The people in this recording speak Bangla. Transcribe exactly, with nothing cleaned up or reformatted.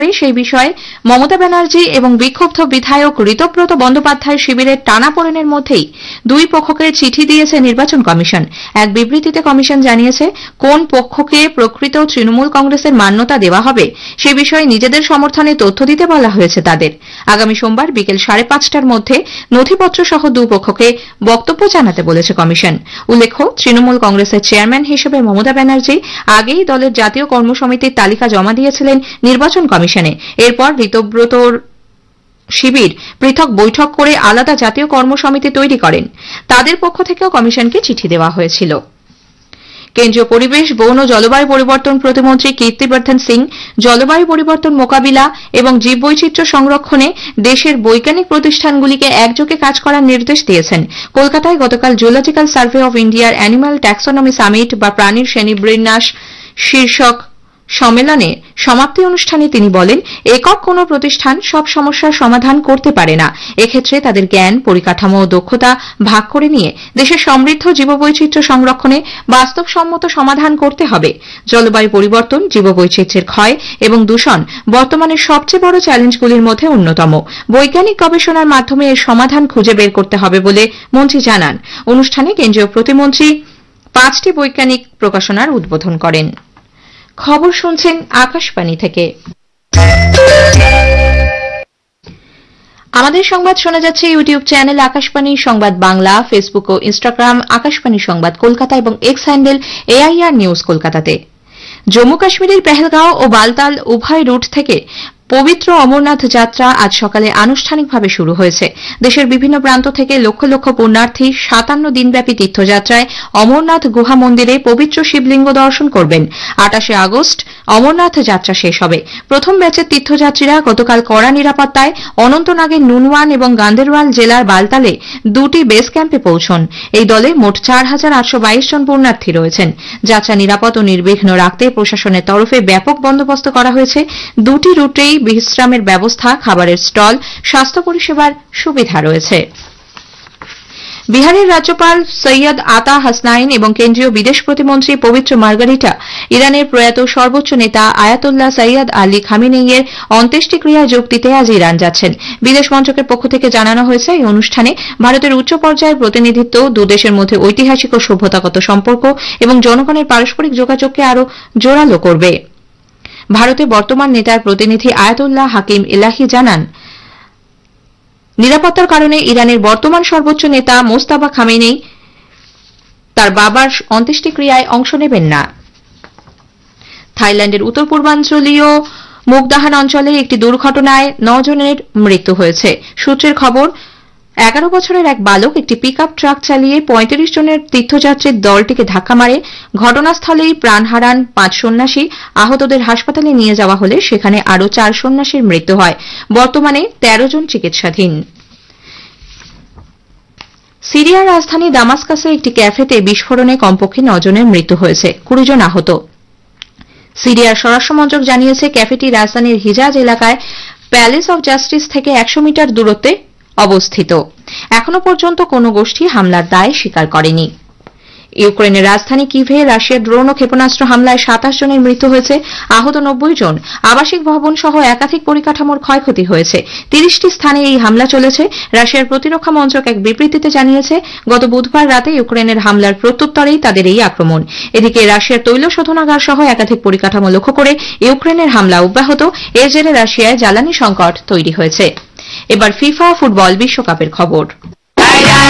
সেই বিষয়ে মমতা ব্যানার্জি এবং বিক্ষুব্ধ বিধায়ক ঋতব্রত বন্দ্যোপাধ্যায় শিবিরের টানাপোড়েনের মধ্যেই দুই পক্ষকে চিঠি দিয়েছে নির্বাচন কমিশন। এক বিবৃতিতে কমিশন জানিয়েছে, কোন পক্ষকে প্রকৃত তৃণমূল কংগ্রেসের মান্যতা দেওয়া হবে সে বিষয়ে নিজেদের সমর্থনে তথ্য দিতে বলা হয়েছে তাদের। আগামী সোমবার বিকেল সাড়ে পাঁচটার মধ্যে নথিপত্র সহ দুপক্ষকে বক্তব্য জানাতে বলেছে কমিশন। উল্লেখ্য, তৃণমূল কংগ্রেসের চেয়ারম্যান হিসেবে মমতা ব্যানার্জি আগেই দলের জাতীয় কর্মসমিতির তালিকা জমা দিয়েছিলেন নির্বাচন কমিশনে। এরপর ঋতব্রতর শিবির পৃথক বৈঠক করে আলাদা জাতীয় কর্মসমিতি তৈরি করেন। তাদের পক্ষ থেকেও কমিশনকে চিঠি দেওয়া হয়েছিল। কেন্দ্রীয় পরিবেশ, বন ও জলবায়ু পরিবর্তন প্রতিমন্ত্রী কীর্তিবর্ধন সিং জলবায়ু পরিবর্তন মোকাবিলা এবং জীববৈচিত্র্য সংরক্ষণে দেশের বৈজ্ঞানিক প্রতিষ্ঠানগুলিকে একযোগে কাজ করার নির্দেশ দিয়েছেন। কলকাতায় গতকাল জুলজিক্যাল সার্ভে অব ইন্ডিয়ার অ্যানিম্যাল ট্যাক্সোনমি সামিট বা প্রাণীর শ্রেণীবিন্যাস শীর্ষক সম্মেলনে সমাপ্তি অনুষ্ঠানে তিনি বলেন, একক কোনো প্রতিষ্ঠান সব সমস্যার সমাধান করতে পারে না। এক্ষেত্রে তাদের জ্ঞান, পরিকাঠামো ও দক্ষতা ভাগ করে নিয়ে দেশের সমৃদ্ধ জীববৈচিত্র্য সংরক্ষণে বাস্তবসম্মত সমাধান করতে হবে। জলবায়ু পরিবর্তন, জীববৈচিত্র্যের ক্ষয় এবং দূষণ বর্তমানে সবচেয়ে বড় চ্যালেঞ্জগুলির মধ্যে অন্যতম। বৈজ্ঞানিক গবেষণার মাধ্যমে এর সমাধান খুঁজে বের করতে হবে বলে মন্ত্রী জানান। অনুষ্ঠানে কেন্দ্রীয় প্রতিমন্ত্রী পাঁচটি বৈজ্ঞানিক প্রকাশনার উদ্বোধন করেন। খবর শুনছেন আকাশবাণী থেকে। আমাদের সংবাদ শোনা যাচ্ছে ইউটিউব চ্যানেল আকাশবাণী সংবাদ বাংলা, ফেসবুক ও ইনস্টাগ্রাম আকাশবাণী সংবাদ কলকাতা এবং এক্স হ্যান্ডেল এআইআর নিউজ কলকাতাতে। জম্মু কাশ্মীরের পেহেলগাঁও ও বালতাল উভয় রুট থেকে পবিত্র অমরনাথ যাত্রা আজ সকালে আনুষ্ঠানিকভাবে শুরু হয়েছে। দেশের বিভিন্ন প্রান্ত থেকে লক্ষ লক্ষ পুণ্যার্থী সাতান্ন দিনব্যাপী তীর্থযাত্রায় অমরনাথ গুহা মন্দিরে পবিত্র শিবলিঙ্গ দর্শন করবেন। আটাশে আগস্ট অমরনাথ যাত্রা শেষ হবে। প্রথম ব্যাচের তীর্থযাত্রীরা গতকাল কড়া নিরাপত্তায় অনন্তনাগের নুনওয়ান এবং গান্দেরওয়াল জেলার বালতালে দুটি বেস ক্যাম্পে পৌঁছন। এই দলে মোট চার হাজার আটশো বাইশ জন পুণ্যার্থী রয়েছেন। যাত্রা নিরাপদ ও নির্বিঘ্ন রাখতে প্রশাসনের তরফে ব্যাপক বন্দোবস্ত করা হয়েছে। দুটি রুটেই বিশ্রামের ব্যবস্থা, খাবারের স্টল, স্বাস্থ্য পরিষেবার সুবিধা রয়েছে। বিহারের রাজ্যপাল সৈয়দ আতা হাসনাইন এবং কেন্দ্রীয় বিদেশ প্রতিমন্ত্রী পবিত্র মার্গারিটা ইরানের প্রয়াত সর্বোচ্চ নেতা আয়াতুল্লাহ সৈয়দ আলী খামেনেইয়ের অন্ত্যেষ্টিক্রিয়ায় যোগ দিতে আজ ইরান যাচ্ছেন। বিদেশ মন্ত্রকের পক্ষ থেকে জানানো হয়েছে, এই অনুষ্ঠানে ভারতের উচ্চ পর্যায়ের প্রতিনিধিত্ব দুদেশের মধ্যে ঐতিহাসিক ও সভ্যতাগত সম্পর্ক এবং জনগণের পারস্পরিক যোগাযোগকে আরও জোরালো করবে। ভারতে বর্তমান নেতার প্রতিনিধি আয়াতুল্লাহ হাকিম এলাহি জানান, নিরাপত্তার কারণে ইরানের বর্তমান সর্বোচ্চ নেতা মোস্তাফা খামেনেই তার বাবার অন্ত্যেষ্টিক্রিয়ায় অংশ নেবেন না। থাইল্যান্ডের উত্তর পূর্বাঞ্চলীয় মুগদাহান অঞ্চলে একটি দুর্ঘটনায় নয় জনের মৃত্যু হয়েছে। সূত্রের খবর, এগারো বছরের এক বালক একটি পিকআপ ট্রাক চালিয়ে পঁয়ত্রিশ জনের তীর্থযাত্রীর দলটিকে ধাক্কা মারে। ঘটনাস্থলেই প্রাণ হারান পাঁচ সন্ন্যাসী। আহতদের হাসপাতালে নিয়ে যাওয়া হলে সেখানে আরও চার সন্ন্যাসীর মৃত্যু হয়। বর্তমানে তেরো জন চিকিৎসাধীন। সিরিয়ার রাজধানী দামাস্কাসে একটি ক্যাফেতে বিস্ফোরণে কমপক্ষে ন জনের মৃত্যু হয়েছে, কুড়ি জন আহত। সিরিয়ার স্বরাষ্ট্রমন্ত্রক জানিয়েছে, ক্যাফেটি রাজধানীর হিজাজ এলাকায় প্যালেস অব জাস্টিস থেকে একশো মিটার দূরত্বে অবস্থিত। এখনো পর্যন্ত কোনো গোষ্ঠী হামলার দায় স্বীকার করেনি। ইউক্রেনের রাজধানী কিভে রাশিয়ার ড্রোন ও ক্ষেপণাস্ত্র হামলায় সাতাশ জনের মৃত্যু হয়েছে, আহত নব্বই জন। আবাসিক ভবন সহ একাধিক পরিকাঠামোর ক্ষয়ক্ষতি হয়েছে। তিরিশটি স্থানে এই হামলা চলেছে। রাশিয়ার প্রতিরক্ষা মন্ত্রক এক বিবৃতিতে জানিয়েছে, গত বুধবার রাতে ইউক্রেনের হামলার প্রত্যুত্তরেই তাদের এই আক্রমণ। এদিকে রাশিয়ার তৈল শোধনাগার সহ একাধিক পরিকাঠামো লক্ষ্য করে ইউক্রেনের হামলা অব্যাহত। এর জেরে রাশিয়ায় জ্বালানি সংকট তৈরি হয়েছে। এবার ফিফা ফুটবল বিশ্বকাপের খবর।